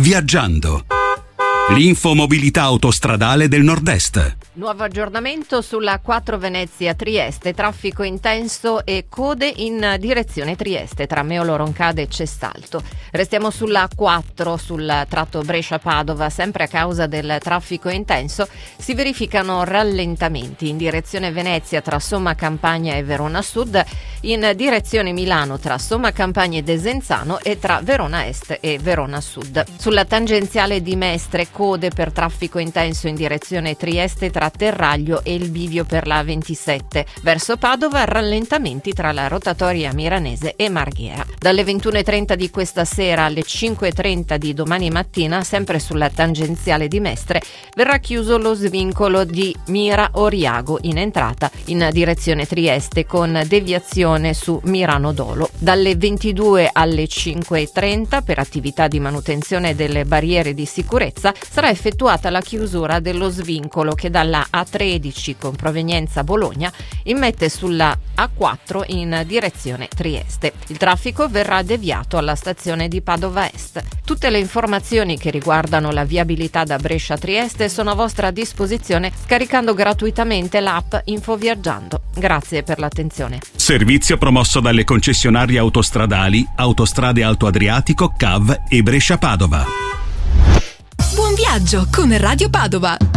Viaggiando. L'infomobilità autostradale del Nord-Est. Nuovo aggiornamento sulla 4 Venezia-Trieste, traffico intenso e code in direzione Trieste tra Meolo Roncade e Cestalto. Restiamo sulla 4, sul tratto Brescia-Padova, sempre a causa del traffico intenso. Si verificano rallentamenti in direzione Venezia tra Somma Campagna e Verona Sud, in direzione Milano tra Somma Campagna e Desenzano e tra Verona Est e Verona Sud. Sulla tangenziale di Mestre, code per traffico intenso in direzione Trieste tra Terraglio e il bivio per la 27. Verso Padova rallentamenti tra la rotatoria Miranese e Marghera. Dalle 21:30 di questa sera alle 5:30 di domani mattina, sempre sulla tangenziale di Mestre, verrà chiuso lo svincolo di Mira Oriago in entrata in direzione Trieste con deviazione su Mirano Dolo. Dalle 22 alle 5:30 per attività di manutenzione delle barriere di sicurezza sarà effettuata la chiusura dello svincolo che dalla A13 con provenienza Bologna immette sulla A4 in direzione Trieste. Il traffico verrà deviato alla stazione di Padova Est. Tutte le informazioni che riguardano la viabilità da Brescia a Trieste sono a vostra disposizione scaricando gratuitamente l'app Infoviaggiando. Grazie per l'attenzione. Servizio promosso dalle concessionarie autostradali Autostrade Alto Adriatico, CAV e Brescia Padova. Buon viaggio con Radio Padova.